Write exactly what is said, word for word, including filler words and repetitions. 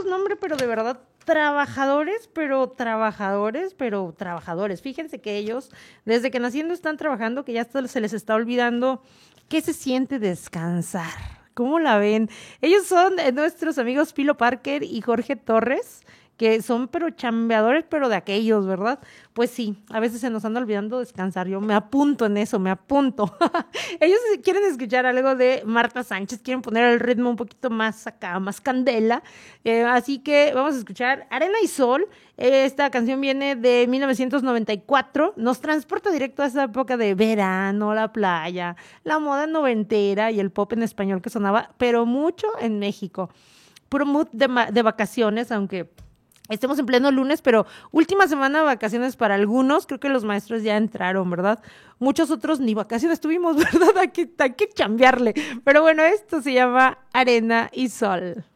no, hombre, pero de verdad, trabajadores, pero trabajadores, pero trabajadores. Fíjense que ellos, desde que naciendo están trabajando, que ya hasta se les está olvidando qué se siente descansar. ¿Cómo la ven? Ellos son eh, nuestros amigos Pilo Parker y Jorge Torres, que son pero chambeadores, pero de aquellos, ¿verdad? Pues sí, a veces se nos anda olvidando descansar. Yo me apunto en eso, me apunto. Ellos quieren escuchar algo de Marta Sánchez, quieren poner el ritmo un poquito más acá, más candela. Eh, así que vamos a escuchar Arena y Sol. Esta canción viene de mil novecientos noventa y cuatro, nos transporta directo a esa época de verano, la playa, la moda noventera y el pop en español que sonaba, pero mucho en México. Puro mood de, de vacaciones, aunque estemos en pleno lunes, pero última semana de vacaciones para algunos, creo que los maestros ya entraron, ¿verdad? Muchos otros ni vacaciones tuvimos, ¿verdad? Hay que, hay que chambearle. Pero bueno, esto se llama Arena y Sol.